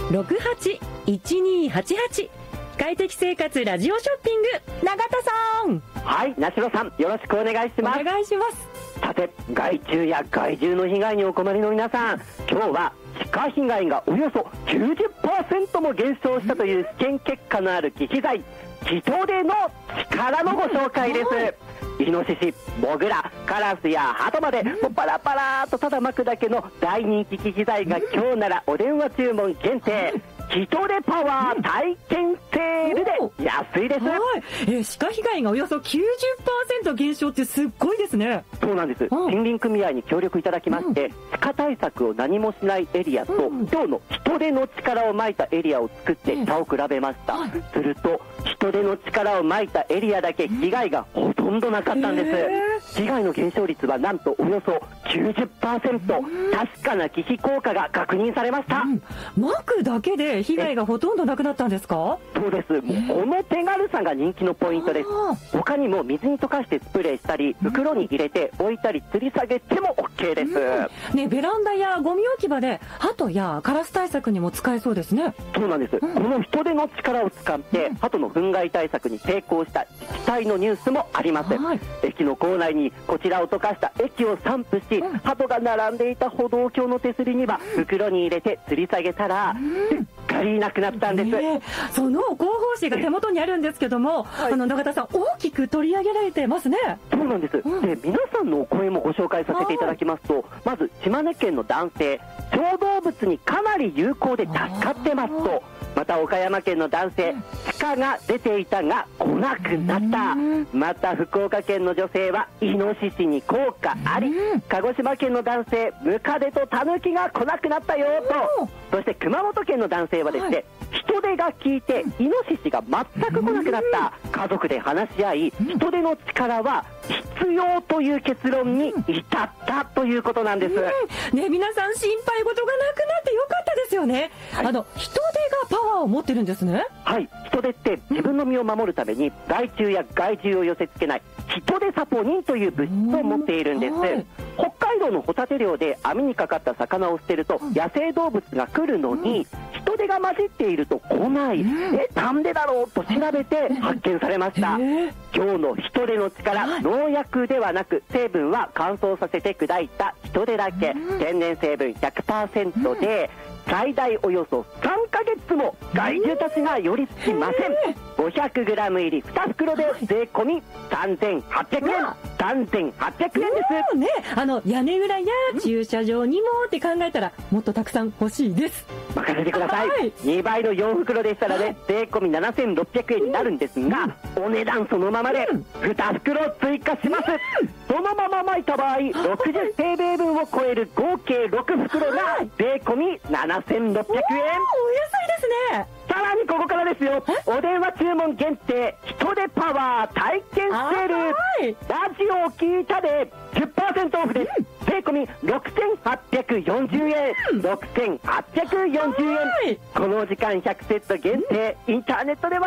081288快適生活ラジオショッピング、永田さん。 はい、なしろさん、よろしくお願いします。 お願いします。 さて、害虫や害獣の被害にお困りの皆さん、今日は歯科被害がおよそ 90% も減少したという試験結果のある忌避剤、ヒトデの力のご紹介です。イノシシ、モグラ、カラスやハトまでもうパラパラーとただ巻くだけの大人気忌避剤が今日ならお電話注文限定、ヒトデパワー体験セールで安いです。 はい、歯科被害がおよそ 90% 減少ってすっごいですね。 そうなんです。森林組合に協力いただきまして、歯科対策を何もしないエリアと、今日のヒトデの力をまいたエリアを作って差を比べました。するとヒトデの力をまいたエリアだけ被害がほとんどなかったんです。被害の減少率はなんとおよそ 90%、確かな忌避効果が確認されました。 巻くだけで被害がほとんどなくなったんですか？ そうです。もうこの手軽さが人気のポイントです。他にも水に溶かしてスプレーしたり、袋に入れて置いたり吊り下げても OK です。 ベランダやゴミ置き場でハトやカラス対策にも使えそうですね。 そうなんです。このヒトデの力を使ってハトの憤慨対策に成功した自治体のニュースもあります。駅の構内にこちらを溶かした液を散布し、ハトが並んでいた歩道橋の手すりには袋に入れて吊り下げたらすっかりなくなったんです。 その広報誌が手元にあるんですけども、永田さん、大きく取り上げられてますね。 そうなんです。で、皆さんのお声もご紹介させていただきますと、まず島根県の男性、小動物にかなり有効で助かってますと、また岡山県の男性、鹿が出ていたが来なくなった。また福岡県の女性はイノシシに効果あり。鹿児島県の男性、ムカデとタヌキが来なくなったよと。そして熊本県の男性はですね、人手が効いてイノシシが全く来なくなった。家族で話し合い、人手の力は必要という結論に至ったということなんです。 皆さん心配事がなくなってよかったですよね。人手がパワーを持ってるんですね。 はい、人手って自分の身を守るために害虫や害獣を寄せ付けない人手サポニンという物質を持っているんです。北海道のホタテ漁で網にかかった魚を捨てると野生動物が来るのに、人手が混じっていると来ない。なんでだろうと調べて発見されました。今日の人手の力、農薬ではなく成分は乾燥させて砕いた人手だけ、天然成分 100% で最大およそ3ヶ月も害獣たちが寄り付きません。500g 入り2袋で税込み3800円。3800円です屋根裏や駐車場にもって考えたらもっとたくさん欲しいです。 任せてください。2倍の4袋でしたらね、税込み7600円になるんですが、お値段そのままで2袋追加します。そのまま巻いた場合、60平米分を超える合計6袋が税込み7600円。お安いですね。 さらにここからですよ。お電話注文限定、人手パワー体験セール。ラジオを聞いたで 10% オフです。税込み6840円。6840円。この時間100セット限定。インターネットでは